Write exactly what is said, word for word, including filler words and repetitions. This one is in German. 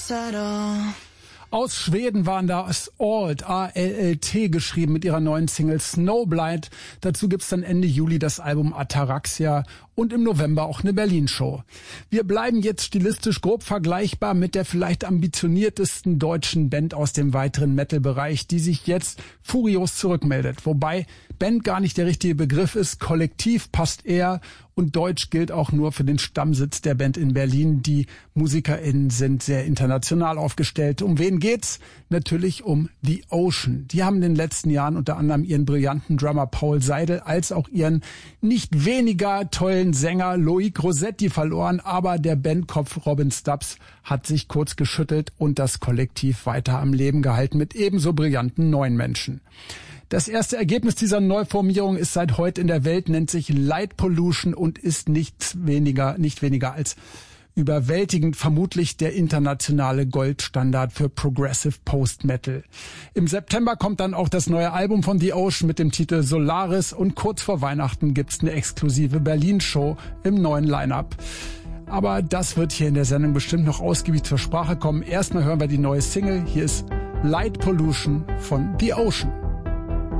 settle. Aus Schweden waren das Alt, A L L T, geschrieben mit ihrer neuen Single Snowblind. Dazu gibt's dann Ende Juli das Album Ataraxia und im November auch eine Berlin-Show. Wir bleiben jetzt stilistisch grob vergleichbar mit der vielleicht ambitioniertesten deutschen Band aus dem weiteren Metal-Bereich, die sich jetzt furios zurückmeldet. Wobei Band gar nicht der richtige Begriff ist, Kollektiv passt eher und Deutsch gilt auch nur für den Stammsitz der Band in Berlin. Die MusikerInnen sind sehr international aufgestellt. Um wen geht's? Natürlich um The Ocean. Die haben in den letzten Jahren unter anderem ihren brillanten Drummer Paul Seidel als auch ihren nicht weniger tollen Sänger Loic Rossetti verloren, aber der Bandkopf Robin Stubbs hat sich kurz geschüttelt und das Kollektiv weiter am Leben gehalten mit ebenso brillanten neuen Menschen. Das erste Ergebnis dieser Neuformierung ist seit heute in der Welt, nennt sich Light Pollution und ist nichts weniger, nicht weniger als überwältigend, vermutlich der internationale Goldstandard für Progressive Post-Metal. Im September kommt dann auch das neue Album von The Ocean mit dem Titel Solaris und kurz vor Weihnachten gibt's eine exklusive Berlin-Show im neuen Line-Up. Aber das wird hier in der Sendung bestimmt noch ausgiebig zur Sprache kommen. Erstmal hören wir die neue Single. Hier ist Light Pollution von The Ocean.